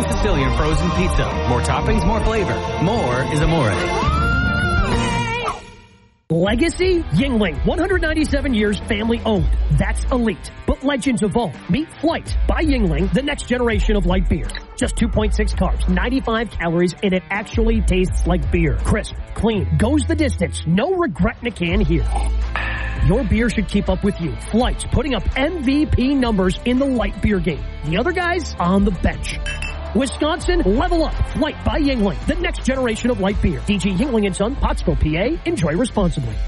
Sicilian frozen pizza. More toppings, more flavor. More is amore. Legacy? Yuengling, 197 years family owned. That's elite. But legends evolve. Meet Flight by Yuengling, the next generation of light beer. Just 2.6 carbs, 95 calories, and it actually tastes like beer. Crisp, clean, goes the distance. No regret in a can here. Your beer should keep up with you. Flight's putting up MVP numbers in the light beer game. The other guys on the bench. Wisconsin, level up. Flight by Yuengling, the next generation of light beer. DG Yuengling & Son, Pottsville, PA. Enjoy responsibly.